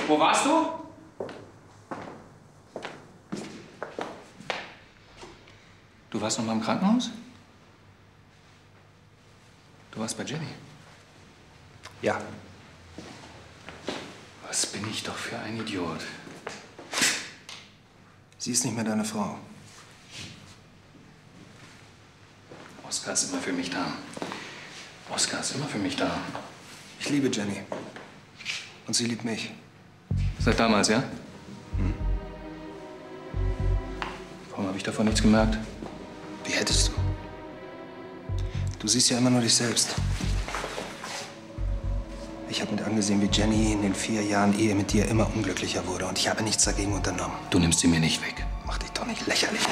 Wo warst du? Du warst noch mal im Krankenhaus? Du warst bei Jenny? Ja. Was bin ich doch für ein Idiot. Sie ist nicht mehr deine Frau. Oskar ist immer für mich da. Oskar ist immer für mich da. Ich liebe Jenny. Und sie liebt mich. Seit damals, ja? Warum habe ich davon nichts gemerkt? Wie hättest du? Du siehst ja immer nur dich selbst. Ich habe mit angesehen, wie Jenny in den 4 Jahren Ehe mit dir immer unglücklicher wurde. Und ich habe nichts dagegen unternommen. Du nimmst sie mir nicht weg. Mach dich doch nicht lächerlich.